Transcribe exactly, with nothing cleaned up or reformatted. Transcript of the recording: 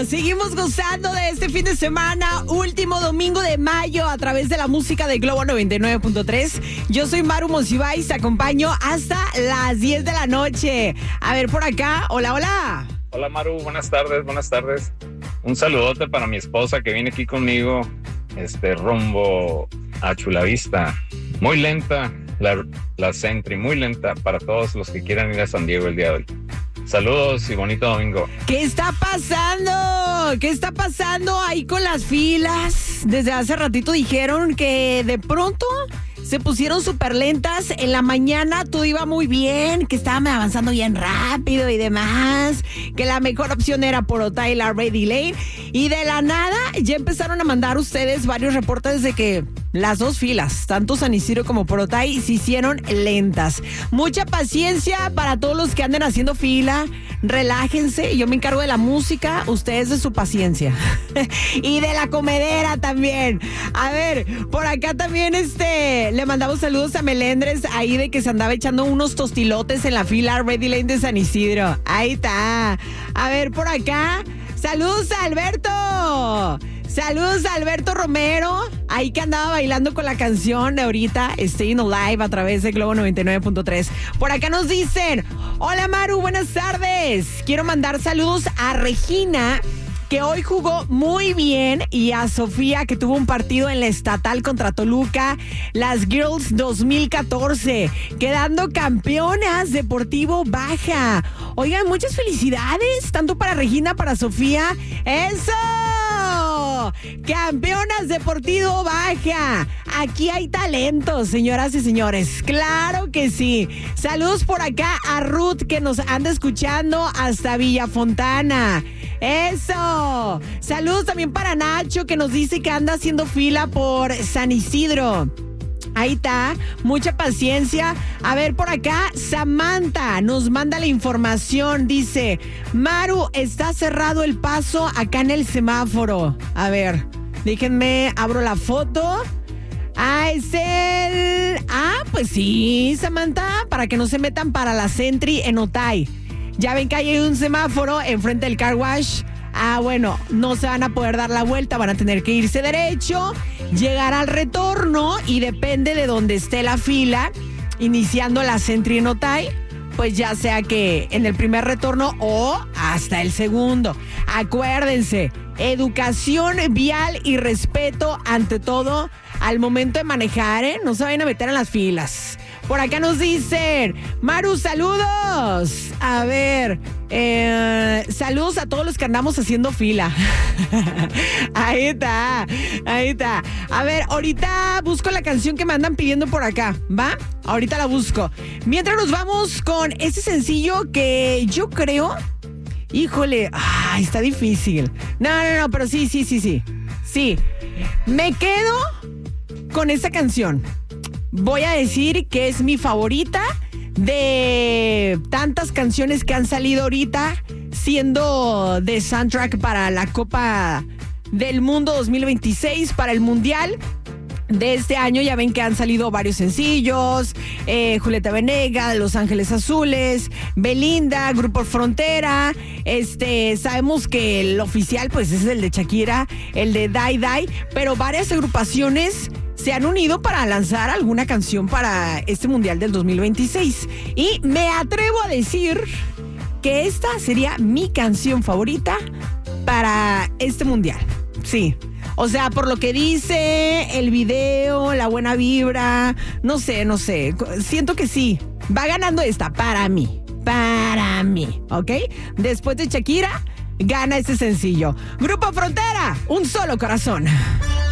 Seguimos gozando de este fin de semana, último domingo de mayo, a través de la música de Globo noventa y nueve punto tres. Yo soy Maru Monsiváis, te acompaño hasta las diez de la noche. A ver, por acá, hola, hola. Hola Maru, buenas tardes, buenas tardes. Un saludote para mi esposa que viene aquí conmigo, este rumbo a Chulavista. Muy lenta la, la Sentry, muy lenta para todos los que quieran ir a San Diego el día de hoy. Saludos y bonito domingo. ¿Qué está pasando? ¿Qué está pasando ahí con las filas? Desde hace ratito dijeron que de pronto se pusieron súper lentas. En la mañana todo iba muy bien, que estaban avanzando bien rápido y demás, que la mejor opción era por Otay, la Ready Lane. Y de la nada ya empezaron a mandar ustedes varios reportes de que las dos filas, tanto San Isidro como Porotay, se hicieron lentas. Mucha paciencia para todos los que anden haciendo fila. Relájense, yo me encargo de la música, ustedes de su paciencia. Y de la comedera también. A ver, por acá también este le mandamos saludos a Melendres, ahí de que se andaba echando unos tostilotes en la fila Ready Lane de San Isidro. Ahí está. A ver, por acá, saludos a Alberto. Saludos a Alberto Romero, ahí que andaba bailando con la canción de ahorita, Staying Alive, a través de Globo noventa y nueve punto tres. Por acá nos dicen, hola Maru, buenas tardes. Quiero mandar saludos a Regina, que hoy jugó muy bien, y a Sofía, que tuvo un partido en la estatal contra Toluca, las Girls dos mil catorce, quedando campeonas Deportivo Baja. Oigan, muchas felicidades, tanto para Regina, para Sofía. ¡Eso! Campeonas Deportivo Baja. Aquí hay talento, señoras y señores. Claro que sí. Saludos por acá a Ruth, que nos anda escuchando hasta Villafontana. Eso. Saludos también para Nacho, que nos dice que anda haciendo fila por San Isidro. Ahí está, mucha paciencia. A ver, por acá, Samantha nos manda la información. Dice, Maru, está cerrado el paso acá en el semáforo. A ver, déjenme, abro la foto. Ah, es el... Ah, pues sí, Samantha, para que no se metan para la Sentry en Otay. Ya ven que hay un semáforo enfrente del car wash. Ah, bueno, no se van a poder dar la vuelta, van a tener que irse derecho, llegar al retorno, y depende de donde esté la fila, iniciando la Sentry en Otay, pues ya sea que en el primer retorno o hasta el segundo. Acuérdense, educación vial y respeto ante todo al momento de manejar, ¿eh? No se vayan a meter en las filas. Por acá nos dicen, Maru, saludos. A ver, eh, saludos a todos los que andamos haciendo fila. Ahí está, ahí está. A ver, ahorita busco la canción que me andan pidiendo por acá, ¿va? Ahorita la busco. Mientras nos vamos con este sencillo que yo creo, híjole, ay, está difícil. No, no, no, pero sí, sí, sí, sí. Sí, me quedo con esta canción. Voy a decir que es mi favorita de tantas canciones que han salido ahorita, siendo de soundtrack para la Copa del Mundo dos mil veintiséis, para el Mundial de este año. Ya ven que han salido varios sencillos, eh, Julieta Venegas, Los Ángeles Azules, Belinda, Grupo Frontera. Este, sabemos que el oficial pues es el de Shakira, el de Die Die, pero varias agrupaciones se han unido para lanzar alguna canción para este Mundial del dos mil veintiséis. Y me atrevo a decir que esta sería mi canción favorita para este Mundial. Sí. O sea, por lo que dice el video, la buena vibra, no sé, no sé. Siento que sí. Va ganando esta para mí. Para mí, ¿ok? Después de Shakira, gana este sencillo. Grupo Frontera, Un Solo Corazón.